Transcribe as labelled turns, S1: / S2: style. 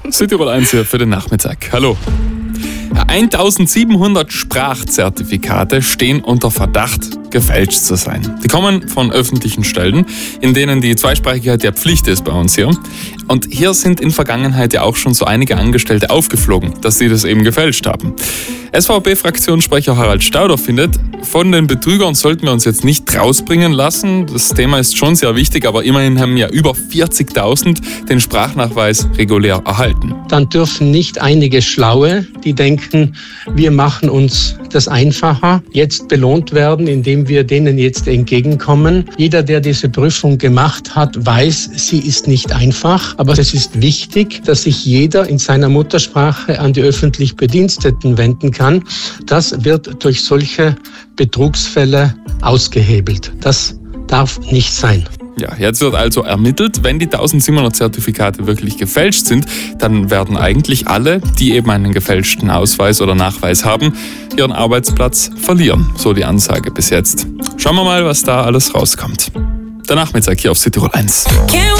S1: Südtirol 1 hier für den Nachmittag. Hallo. 1700 Sprachzertifikate stehen unter Verdacht, gefälscht zu sein. Die kommen von öffentlichen Stellen, in denen die Zweisprachigkeit ja Pflicht ist bei uns hier. Und hier sind in Vergangenheit ja auch schon so einige Angestellte aufgeflogen, dass sie das eben gefälscht haben. SVP-Fraktionssprecher Harald Stauder findet, von den Betrügern sollten wir uns jetzt nicht rausbringen lassen. Das Thema ist schon sehr wichtig, aber immerhin haben ja über 40.000 den Sprachnachweis regulär erhalten.
S2: Dann dürfen nicht einige Schlaue, die denken, wir machen uns das einfacher, jetzt belohnt werden, indem wir denen jetzt entgegenkommen. Jeder, der diese Prüfung gemacht hat, weiß, sie ist nicht einfach, aber es ist wichtig, dass sich jeder in seiner Muttersprache an die öffentlich Bediensteten wenden kann. Das wird durch solche Betrugsfälle ausgehebelt. Das darf nicht sein.
S1: Ja, jetzt wird also ermittelt, wenn die 1700 Zertifikate wirklich gefälscht sind, dann werden eigentlich alle, die eben einen gefälschten Ausweis oder Nachweis haben, ihren Arbeitsplatz verlieren. So die Ansage bis jetzt. Schauen wir mal, was da alles rauskommt. Der Nachmittag hier auf Südtirol 1.